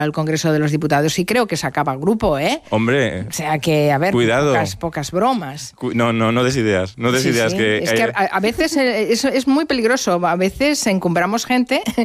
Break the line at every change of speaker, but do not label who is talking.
al Congreso de los Diputados y creo que se acaba el grupo, ¿eh?
Hombre,
o sea que, a ver,
cuidado.
Pocas bromas.
No des ideas. No des ideas.
Sí. Es que a veces es muy peligroso. A veces encumbramos gente